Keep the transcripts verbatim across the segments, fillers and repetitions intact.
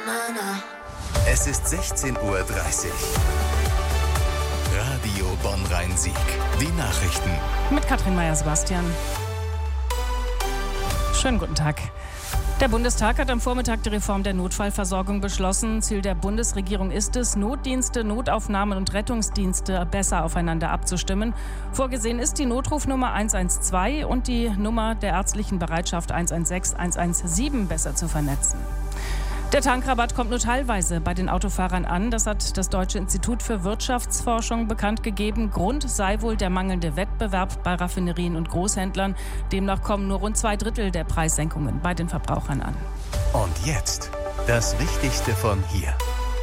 Es ist sechzehn Uhr dreißig. Radio Bonn-Rhein-Sieg. Die Nachrichten. Mit Katrin Meyer-Sebastian. Schönen guten Tag. Der Bundestag hat am Vormittag die Reform der Notfallversorgung beschlossen. Ziel der Bundesregierung ist es, Notdienste, Notaufnahmen und Rettungsdienste besser aufeinander abzustimmen. Vorgesehen ist die Notrufnummer eins eins zwei und die Nummer der ärztlichen Bereitschaft eins eins sechs, eins eins sieben besser zu vernetzen. Der Tankrabatt kommt nur teilweise bei den Autofahrern an. Das hat das Deutsche Institut für Wirtschaftsforschung bekannt gegeben. Grund sei wohl der mangelnde Wettbewerb bei Raffinerien und Großhändlern. Demnach kommen nur rund zwei Drittel der Preissenkungen bei den Verbrauchern an. Und jetzt das Wichtigste von hier.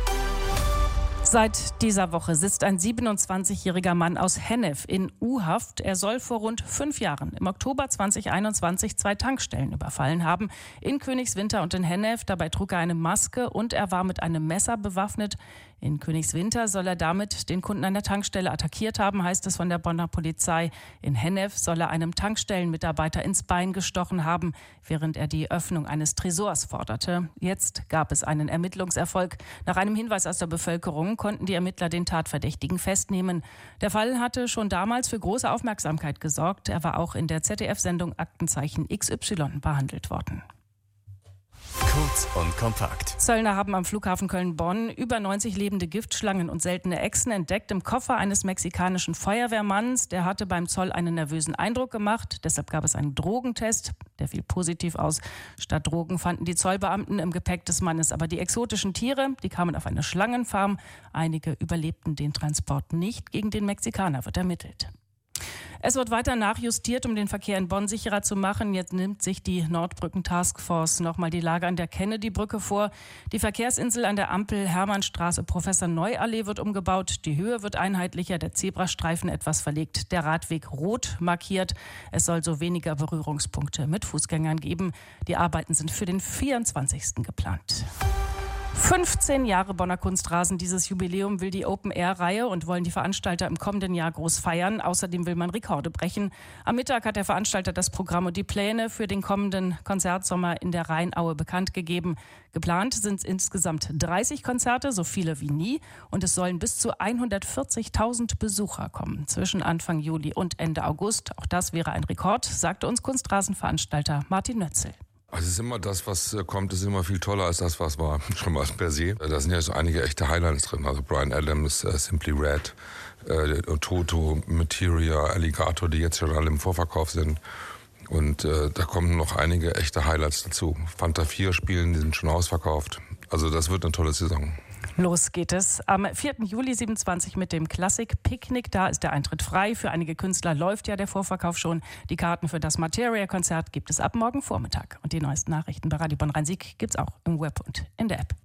Seit dieser Woche sitzt ein siebenundzwanzigjähriger Mann aus Hennef in U-Haft. Er soll vor rund fünf Jahren, im Oktober zweitausendeinundzwanzig, zwei Tankstellen überfallen haben. In Königswinter und in Hennef. Dabei trug er eine Maske und er war mit einem Messer bewaffnet. In Königswinter soll er damit den Kunden an der Tankstelle attackiert haben, heißt es von der Bonner Polizei. In Hennef soll er einem Tankstellenmitarbeiter ins Bein gestochen haben, während er die Öffnung eines Tresors forderte. Jetzt gab es einen Ermittlungserfolg. Nach einem Hinweis aus der Bevölkerung konnten die Ermittler den Tatverdächtigen festnehmen. Der Fall hatte schon damals für große Aufmerksamkeit gesorgt. Er war auch in der Z D F-Sendung Aktenzeichen X Y behandelt worden. Kurz und kompakt. Zöllner haben am Flughafen Köln-Bonn über neunzig lebende Giftschlangen und seltene Echsen entdeckt im Koffer eines mexikanischen Feuerwehrmanns. Der hatte beim Zoll einen nervösen Eindruck gemacht. Deshalb gab es einen Drogentest. Der fiel positiv aus. Statt Drogen fanden die Zollbeamten im Gepäck des Mannes aber die exotischen Tiere. Die kamen auf eine Schlangenfarm. Einige überlebten den Transport nicht. Gegen den Mexikaner wird ermittelt. Es wird weiter nachjustiert, um den Verkehr in Bonn sicherer zu machen. Jetzt nimmt sich die Nordbrücken-Taskforce nochmal die Lage an der Kennedy-Brücke vor. Die Verkehrsinsel an der Ampel Hermannstraße Professor-Neu-Allee wird umgebaut. Die Höhe wird einheitlicher, der Zebrastreifen etwas verlegt, der Radweg rot markiert. Es soll so weniger Berührungspunkte mit Fußgängern geben. Die Arbeiten sind für den vierundzwanzigsten geplant. fünfzehn Jahre Bonner Kunstrasen. Dieses Jubiläum will die Open-Air-Reihe und wollen die Veranstalter im kommenden Jahr groß feiern. Außerdem will man Rekorde brechen. Am Mittag hat der Veranstalter das Programm und die Pläne für den kommenden Konzertsommer in der Rheinaue bekannt gegeben. Geplant sind insgesamt dreißig Konzerte, so viele wie nie. Und es sollen bis zu hundertvierzigtausend Besucher kommen zwischen Anfang Juli und Ende August. Auch das wäre ein Rekord, sagte uns Kunstrasenveranstalter Martin Nötzel. Also es ist immer das, was kommt, ist immer viel toller als das, was war, schon mal per se. Da sind ja so einige echte Highlights drin, also Bryan Adams, uh, Simply Red, uh, Toto, Materia, Alligator, die jetzt schon alle im Vorverkauf sind. Und uh, da kommen noch einige echte Highlights dazu. Fanta vier spielen, die sind schon ausverkauft. Also das wird eine tolle Saison. Los geht es am vierten Juli siebenundzwanzig mit dem Klassik-Picknick. Da ist der Eintritt frei. Für einige Künstler läuft ja der Vorverkauf schon. Die Karten für das Materia-Konzert gibt es ab morgen Vormittag. Und die neuesten Nachrichten bei Radio Bonn-Rhein-Sieg gibt es auch im Web und in der App.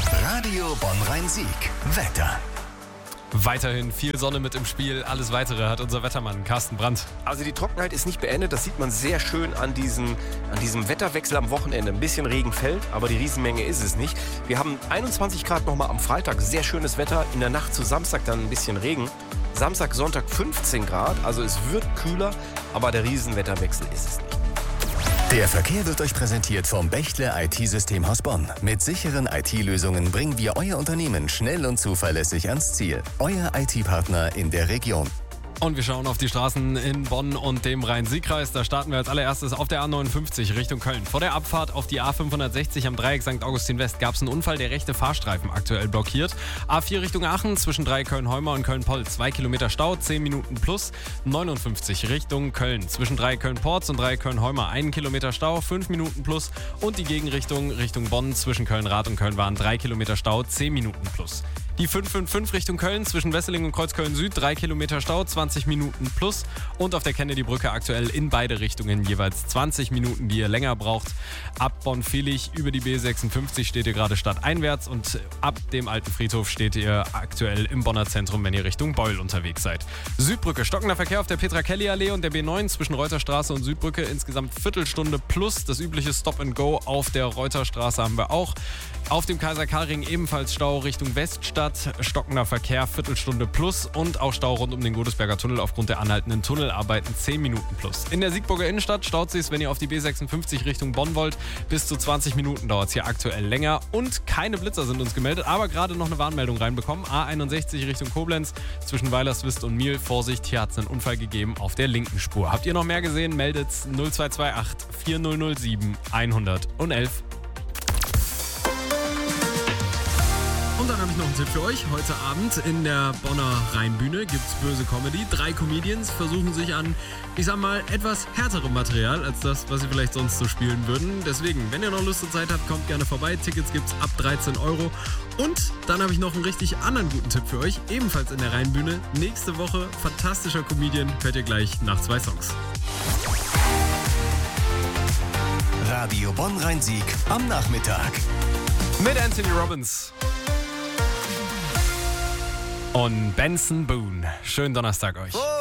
Radio Bonn-Rhein-Sieg. Wetter. Weiterhin viel Sonne mit im Spiel. Alles Weitere hat unser Wettermann Carsten Brandt. Also die Trockenheit ist nicht beendet. Das sieht man sehr schön an diesem, an diesem Wetterwechsel am Wochenende. Ein bisschen Regen fällt, aber die Riesenmenge ist es nicht. Wir haben einundzwanzig Grad nochmal am Freitag. Sehr schönes Wetter. In der Nacht zu Samstag dann ein bisschen Regen. Samstag, Sonntag fünfzehn Grad. Also es wird kühler, aber der Riesenwetterwechsel ist es nicht. Der Verkehr wird euch präsentiert vom Bechtle I T-Systemhaus Bonn. Mit sicheren I T-Lösungen bringen wir euer Unternehmen schnell und zuverlässig ans Ziel. Euer I T-Partner in der Region. Und wir schauen auf die Straßen in Bonn und dem Rhein-Sieg-Kreis. Da starten wir als allererstes auf der A neunundfünfzig Richtung Köln. Vor der Abfahrt auf die A fünfhundertsechzig am Dreieck Sankt Augustin West gab es einen Unfall, der rechte Fahrstreifen aktuell blockiert. A vier Richtung Aachen zwischen Dreieck Köln-Heumer und Köln-Poll. Zwei Kilometer Stau, zehn Minuten plus. neunundfünfzig Richtung Köln zwischen Dreieck Köln-Porz und Dreieck Köln-Heumer. Einen Kilometer Stau, fünf Minuten plus. Und die Gegenrichtung Richtung Bonn zwischen Köln-Rad und Köln-Wahn. Drei Kilometer Stau, zehn Minuten plus. Die fünf fünf fünf Richtung Köln zwischen Wesseling und Kreuzköln Süd, drei Kilometer Stau, zwanzig Minuten plus. Und auf der Kennedy-Brücke aktuell in beide Richtungen jeweils zwanzig Minuten, die ihr länger braucht. Ab Bonn-Villig über die B sechsundfünfzig steht ihr gerade stadteinwärts und ab dem alten Friedhof steht ihr aktuell im Bonner Zentrum, wenn ihr Richtung Beul unterwegs seid. Südbrücke, stockender Verkehr auf der Petra-Kelly-Allee und der B neun zwischen Reuterstraße und Südbrücke, insgesamt Viertelstunde plus. Das übliche Stop-and-Go auf der Reuterstraße haben wir auch. Auf dem Kaiser-Karl-Ring ebenfalls Stau Richtung Weststadt. Innenstadt, stockender Verkehr, Viertelstunde plus und auch Stau rund um den Godesberger Tunnel aufgrund der anhaltenden Tunnelarbeiten zehn Minuten plus. In der Siegburger Innenstadt staut sich's, wenn ihr auf die B sechsundfünfzig Richtung Bonn wollt. Bis zu zwanzig Minuten dauert es hier aktuell länger und keine Blitzer sind uns gemeldet, aber gerade noch eine Warnmeldung reinbekommen. A einundsechzig Richtung Koblenz zwischen Weilerswist und Miel. Vorsicht, hier hat es einen Unfall gegeben auf der linken Spur. Habt ihr noch mehr gesehen? Meldet null zwei zwei acht vier null null sieben eins null eins. Und dann habe ich noch einen Tipp für euch. Heute Abend in der Bonner Rheinbühne gibt's böse Comedy. Drei Comedians versuchen sich an, ich sag mal, etwas härterem Material als das, was sie vielleicht sonst so spielen würden. Deswegen, wenn ihr noch Lust und Zeit habt, kommt gerne vorbei. Tickets gibt's ab dreizehn Euro. Und dann habe ich noch einen richtig anderen guten Tipp für euch. Ebenfalls in der Rheinbühne. Nächste Woche fantastischer Comedian. Hört ihr gleich nach zwei Songs. Radio Bonn-Rhein-Sieg am Nachmittag. Mit Anthony Robbins und Benson Boone. Schönen Donnerstag euch.